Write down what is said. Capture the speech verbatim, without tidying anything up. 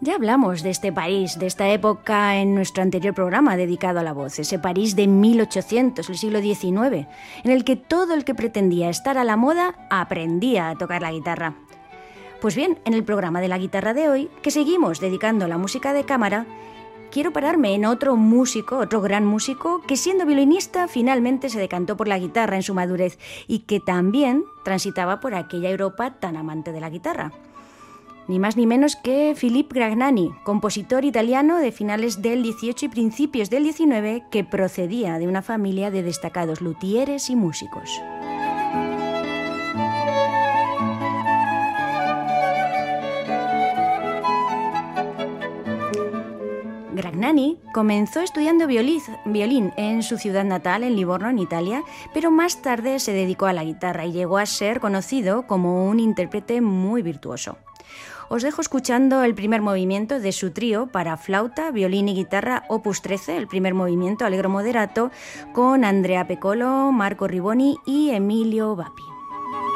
Ya hablamos de este París, de esta época en nuestro anterior programa dedicado a la voz, ese París de mil ochocientos, el siglo diecinueve, en el que todo el que pretendía estar a la moda aprendía a tocar la guitarra. Pues bien, en el programa de la guitarra de hoy, que seguimos dedicando a la música de cámara, quiero pararme en otro músico, otro gran músico, que siendo violinista finalmente se decantó por la guitarra en su madurez y que también transitaba por aquella Europa tan amante de la guitarra. Ni más ni menos que Philippe Gragnani, compositor italiano de finales del dieciocho y principios del diecinueve, que procedía de una familia de destacados luthieres y músicos. Gragnani comenzó estudiando violín en su ciudad natal, en Livorno, en Italia, pero más tarde se dedicó a la guitarra y llegó a ser conocido como un intérprete muy virtuoso. Os dejo escuchando el primer movimiento de su trío para flauta, violín y guitarra opus trece, el primer movimiento allegro moderato, con Andrea Peccolo, Marco Riboni y Emilio Vapi.